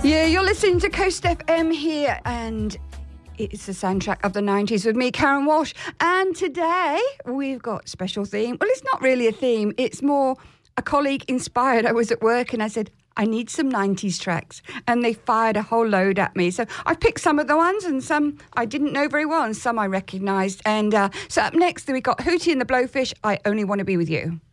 Yeah, you're listening to Coast FM here, and it's the soundtrack of the 90s with me, Karen Walsh. And today we've got a special theme. Well, it's not really a theme. It's more a colleague inspired. I was at work and I said, I need some 90s tracks. And they fired a whole load at me. So I picked some of the ones and some I didn't know very well and some I recognised. And so up next, we got Hootie and the Blowfish, I Only Want to Be With You.